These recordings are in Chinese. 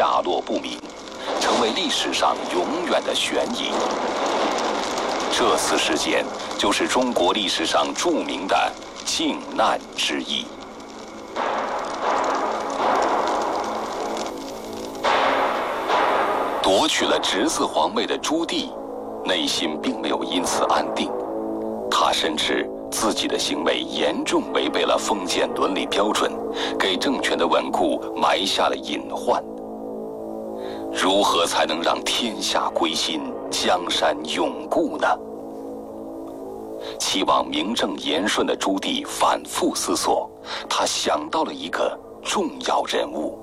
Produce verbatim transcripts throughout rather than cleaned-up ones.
下落不明，成为历史上永远的悬疑。这次事件就是中国历史上著名的靖难之役。夺取了侄子皇位的朱棣，内心并没有因此安定。他深知自己的行为严重违背了封建伦理标准，给政权的稳固埋下了隐患。如何才能让天下归心，江山永固呢？期望名正言顺的朱棣反复思索，他想到了一个重要人物，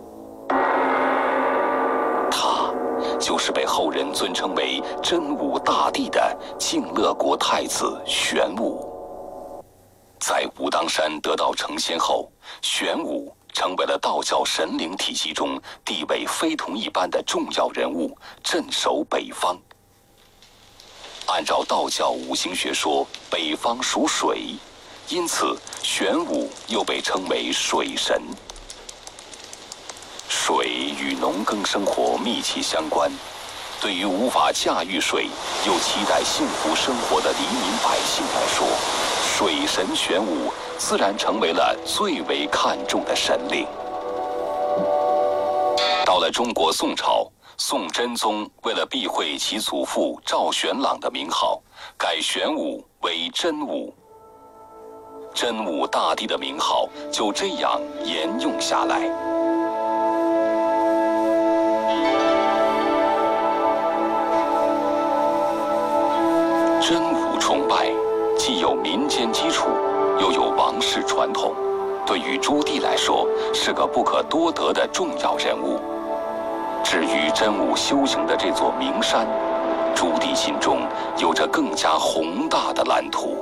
他就是被后人尊称为真武大帝的靖乐国太子玄武。在武当山得道成仙后，玄武成为了道教神灵体系中地位非同一般的重要人物，镇守北方。按照道教五行学说，北方属水，因此玄武又被称为水神。水与农耕生活密切相关，对于无法驾驭水又期待幸福生活的黎民百姓来说，水神玄武自然成为了最为看重的神灵。到了中国宋朝，宋真宗为了避讳其祖父赵玄朗的名号，改玄武为真武。真武大帝的名号就这样沿用下来。真武崇拜既有民间基础，又有王室传统，对于朱棣来说是个不可多得的重要人物。至于真武修行的这座名山，朱棣心中有着更加宏大的蓝图。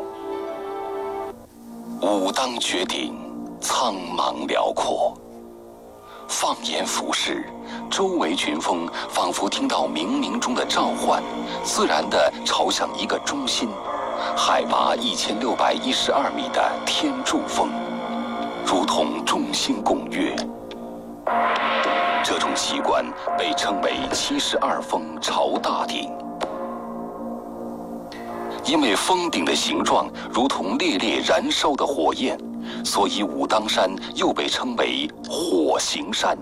武当绝顶，苍茫辽阔，放眼俯视，周围群峰仿佛听到冥冥中的召唤，自然地朝向一个中心，海拔一千六百一十二米的天柱峰，如同众星拱月。这种奇观被称为七十二峰朝大顶。因为峰顶的形状如同烈烈燃烧的火焰，所以武当山又被称为火形山。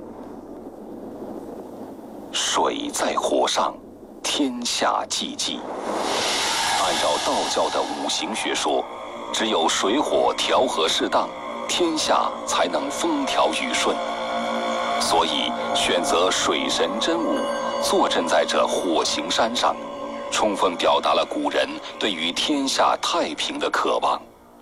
水在火上，天下寂寂。按照道教的五行学说，只有水火调和适当，天下才能风调雨顺。所以选择水神真武坐镇在这火形山上，充分表达了古人对于天下太平的渴望。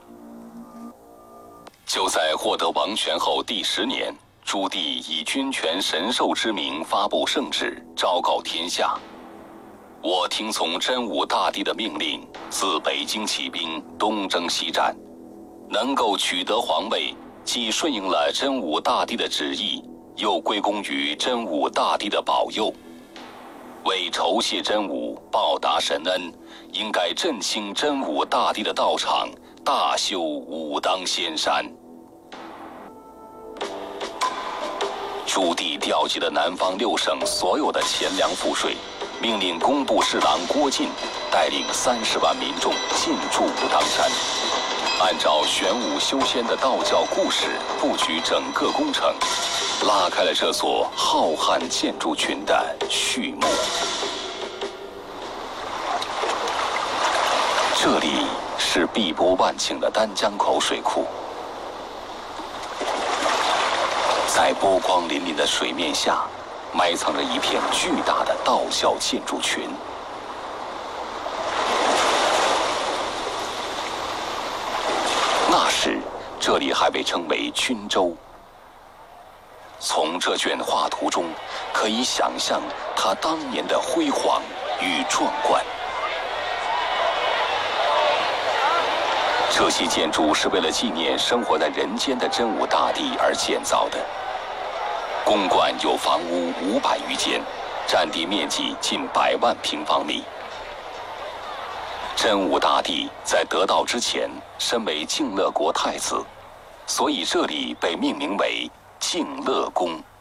就在获得王权后第十年，朱棣以君权神授之名发布圣旨，昭告天下：我听从真武大帝的命令，自北京起兵，东征西战，能够取得皇位，既顺应了真武大帝的旨意，又归功于真武大帝的保佑。为酬谢真武，报答神恩，应该振兴真武大帝的道场，大修武当仙山。朱棣调集了南方六省所有的钱粮赋税，命令工部侍郎郭晋带领三十万民众进驻武当山，按照玄武修仙的道教故事布局整个工程，拉开了这座浩瀚建筑群的序幕。这里是碧波万顷的丹江口水库，在波光粼粼的水面下，埋藏着一片巨大的道教建筑群。那时，这里还被称为均州。从这卷画图中，可以想象它当年的辉煌与壮观。这些建筑是为了纪念生活在人间的真武大帝而建造的。公馆有房屋五百余间，占地面积近百万平方米。真武大帝在得道之前，身为靖乐国太子，所以这里被命名为靖乐宫。